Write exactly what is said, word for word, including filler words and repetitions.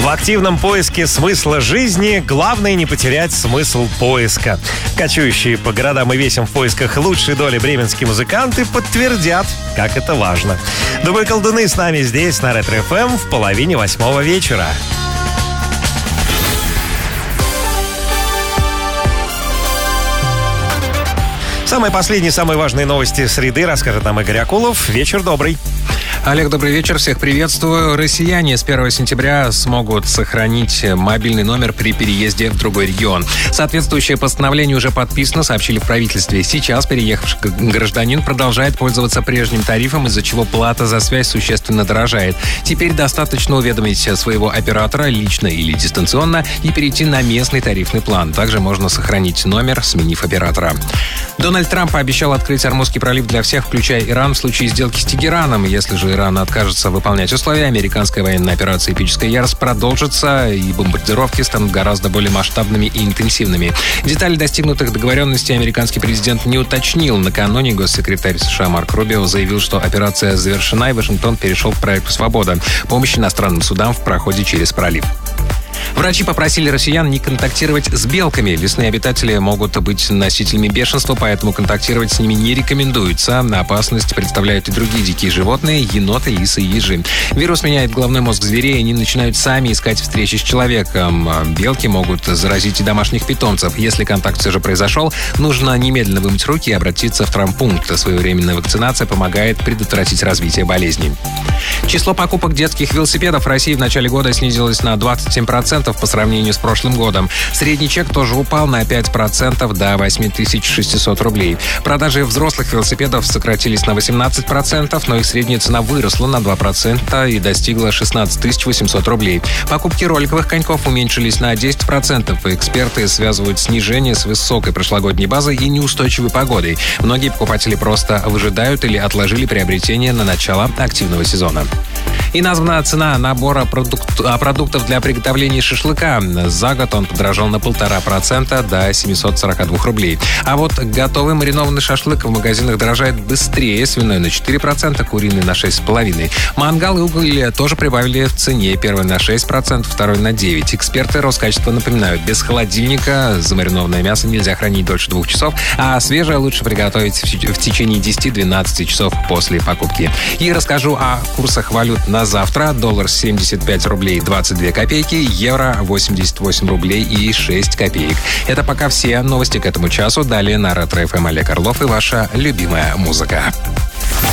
В активном поиске смысла жизни главное не потерять смысл поиска. Кочующие по городам и весям в поисках лучшей доли бременские музыканты подтвердят, как это важно. Добрые колдуны с нами здесь, на Ретро-эф эм, в половине восьмого вечера. Самые последние, самые важные новости среды расскажет нам Игорь Акулов. Вечер добрый. Олег, добрый вечер. Всех приветствую. Россияне с первого сентября смогут сохранить мобильный номер при переезде в другой регион. Соответствующее постановление уже подписано, сообщили в правительстве. Сейчас переехавший гражданин продолжает пользоваться прежним тарифом, из-за чего плата за связь существенно дорожает. Теперь достаточно уведомить своего оператора лично или дистанционно и перейти на местный тарифный план. Также можно сохранить номер, сменив оператора. Дональд Трамп пообещал открыть Ормузский пролив для всех, включая Иран, в случае сделки с Тегераном. Если же Иран откажется выполнять условия, американская военная операция «Эпическая ярость» продолжится, и бомбардировки станут гораздо более масштабными и интенсивными. Детали достигнутых договоренностей американский президент не уточнил. Накануне госсекретарь США Марк Рубио заявил, что операция завершена, и Вашингтон перешел к проекту «Свобода» — помощь иностранным судам в проходе через пролив. Врачи попросили россиян не контактировать с белками. Лесные обитатели могут быть носителями бешенства, поэтому контактировать с ними не рекомендуется. Опасность представляют и другие дикие животные — еноты, лисы и ежи. Вирус меняет головной мозг зверей, и они начинают сами искать встречи с человеком. Белки могут заразить и домашних питомцев. Если контакт все же произошел, нужно немедленно вымыть руки и обратиться в травмпункт. Своевременная вакцинация помогает предотвратить развитие болезни. Число покупок детских велосипедов в России в начале года снизилось на двадцать семь процентов по сравнению с прошлым годом. Средний чек тоже упал на пять процентов до восемь тысяч шестьсот рублей. Продажи взрослых велосипедов сократились на восемнадцать процентов, но их средняя цена выросла на два процента и достигла шестнадцать тысяч восемьсот рублей. Покупки роликовых коньков уменьшились на десять процентов. Эксперты связывают снижение с высокой прошлогодней базой и неустойчивой погодой. Многие покупатели просто выжидают или отложили приобретение на начало активного сезона. И названа цена набора продукт, продуктов для приготовления шашлыка. За год он подорожал на полтора процента до семьсот сорок два рублей. А вот готовый маринованный шашлык в магазинах дорожает быстрее. Свиной на четыре процента, куриный на шесть целых пять десятых процента. Мангал и уголь тоже прибавили в цене. Первый на шесть процентов, второй на девять процентов. Эксперты Роскачества напоминают, без холодильника замаринованное мясо нельзя хранить дольше двух часов, а свежее лучше приготовить в течение десять-двенадцать часов после покупки. И расскажу о курсах валют на завтра. Доллар семьдесят пять рублей двадцать две копейки, евро восемьдесят восемь рублей и шесть копеек. Это пока все новости к этому часу. Далее на Ретро-эф эм Олег Орлов и ваша любимая музыка.